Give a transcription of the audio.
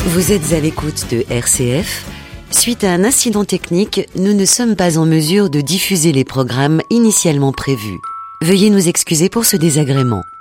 Vous êtes à l'écoute de RCF. Suite à un incident technique, nous ne sommes pas en mesure de diffuser les programmes initialement prévus. Veuillez nous excuser pour ce désagrément.